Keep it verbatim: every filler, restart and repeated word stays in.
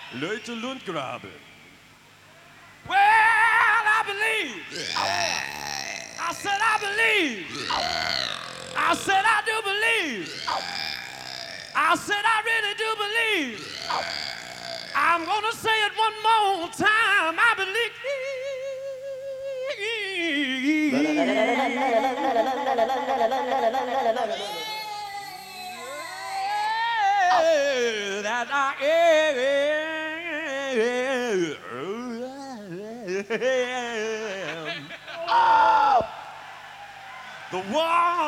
Leute Lundgraben. Well, I believe. I said I believe. I said I do believe. I said I really do believe. I'm gonna say it one more time. I believe that I am the one.